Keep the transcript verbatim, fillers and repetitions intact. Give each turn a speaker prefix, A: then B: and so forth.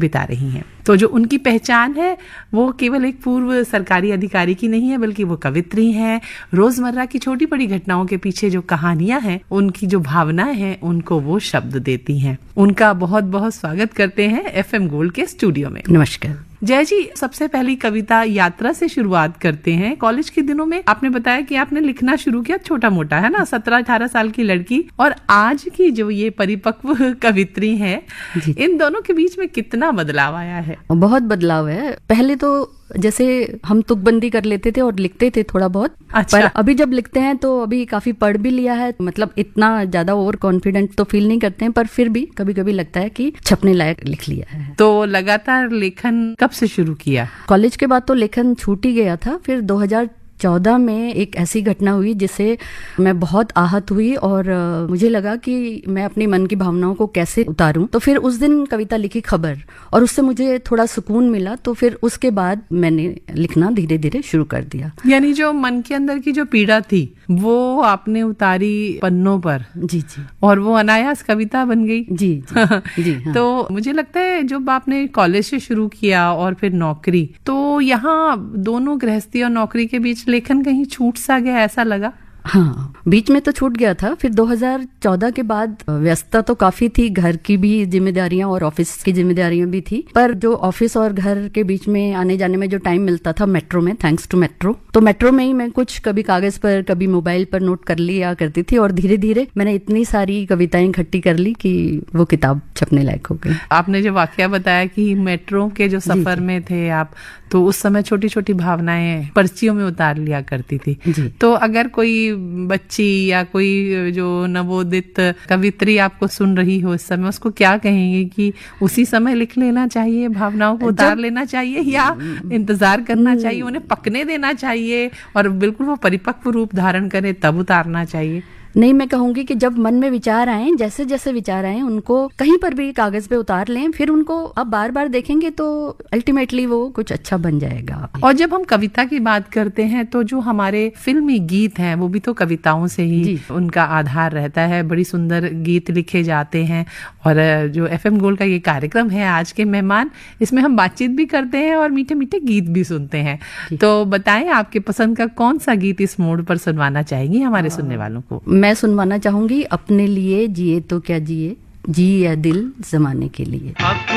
A: बिता रही हैं। तो जो उनकी पहचान है वो केवल एक पूर्व सरकारी अधिकारी की नहीं है, बल्कि वो कवित्री हैं। रोजमर्रा की छोटी बड़ी घटनाओं के पीछे जो कहानियां हैं, उनकी जो भावनाएं हैं, उनको वो शब्द देती हैं। उनका बहुत बहुत स्वागत करते हैं एफएम गोल्ड के स्टूडियो में।
B: नमस्कार
A: जय जी, सबसे पहली कविता यात्रा से शुरुआत करते हैं। कॉलेज के दिनों में आपने बताया कि आपने लिखना शुरू किया छोटा मोटा, है ना, सत्रह अठारह साल की लड़की, और आज की जो ये परिपक्व कवित्री है, इन दोनों के बीच में कितना बदलाव आया है?
B: बहुत बदलाव है। पहले तो जैसे हम तुकबंदी कर लेते थे और लिखते थे थोड़ा बहुत। अच्छा। पर अभी जब लिखते हैं तो अभी काफी पढ़ भी लिया है, मतलब इतना ज्यादा ओवर कॉन्फिडेंट तो फील नहीं करते हैं, पर फिर भी कभी कभी लगता है कि छपने लायक लिख लिया है।
A: तो लगातार लेखन कब से शुरू किया?
B: कॉलेज के बाद तो लेखन छूट ही गया था। फिर दो हज़ार चौदह में एक ऐसी घटना हुई जिससे मैं बहुत आहत हुई और मुझे लगा कि मैं अपनी मन की भावनाओं को कैसे उतारूं। तो फिर उस दिन कविता लिखी खबर, और उससे मुझे थोड़ा सुकून मिला। तो फिर उसके बाद मैंने लिखना धीरे धीरे शुरू कर दिया।
A: यानी जो मन के अंदर की जो पीड़ा थी वो आपने उतारी पन्नों पर।
B: जी जी।
A: और वो अनायास कविता बन गई।
B: जी जी, जी हाँ।
A: तो मुझे लगता है जब आपने कॉलेज से शुरू किया और फिर नौकरी, तो यहाँ दोनों गृहस्थी और नौकरी के बीच लेखन कहीं छूट सा गया, ऐसा लगा?
B: हाँ, बीच में तो छूट गया था। फिर दो हज़ार चौदह के बाद व्यस्तता तो काफी थी, घर की भी जिम्मेदारियां और ऑफिस की जिम्मेदारियां भी थी। पर जो ऑफिस और घर के बीच में आने जाने में जो टाइम मिलता था मेट्रो में, थैंक्स टू मेट्रो, तो मेट्रो में ही मैं कुछ कभी कागज पर कभी मोबाइल पर नोट कर लिया करती थी। और धीरे धीरे मैंने इतनी सारी कविताएं इकट्ठी कर ली कि वो किताब छपने लायक हो गई।
A: आपने जो वाकया बताया कि मेट्रो के जो सफर में थे आप, तो उस समय छोटी छोटी भावनाएं पर्चियों में उतार लिया करती थी। तो अगर कोई बच्ची या कोई जो नवोदित कवित्री आपको सुन रही हो इस समय, उसको क्या कहेंगे कि उसी समय लिख लेना चाहिए, भावनाओं को उतार लेना चाहिए, या इंतजार करना चाहिए, उन्हें पकने देना चाहिए और बिल्कुल वो परिपक्व रूप धारण करे तब उतारना चाहिए?
B: नहीं, मैं कहूंगी कि जब मन में विचार आए, जैसे जैसे विचार आए, उनको कहीं पर भी कागज पे उतार लें। फिर उनको अब बार बार देखेंगे तो अल्टीमेटली वो कुछ अच्छा बन जाएगा। और
A: जब हम कविता की बात करते हैं तो जो हमारे फिल्मी गीत हैं वो भी तो कविताओं से ही उनका आधार रहता है। बड़ी सुंदर गीत लिखे जाते हैं। और जो एफएम गोल्ड का ये कार्यक्रम है आज के मेहमान, इसमें हम बातचीत भी करते हैं और मीठे मीठे गीत भी सुनते हैं। तो बताएं आपके पसंद का कौन सा गीत इस मोड़ पर सुनवाना चाहेंगी हमारे सुनने वालों को?
B: मैं सुनवाना चाहूंगी अपने लिए जिए तो क्या जिए, जी या दिल जमाने के लिए।